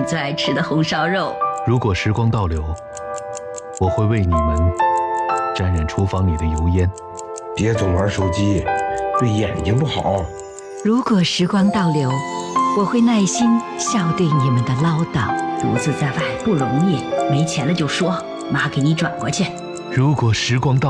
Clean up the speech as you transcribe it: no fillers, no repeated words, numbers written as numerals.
们最爱吃的红烧肉。 如果时光倒流，我会为你们沾染厨房里的油烟。 别总玩手机，对眼睛不好。 如果时光倒流，我会耐心笑对你们的唠叨。独自在外不容易，没钱了就说，妈给你转过去。 如果时光倒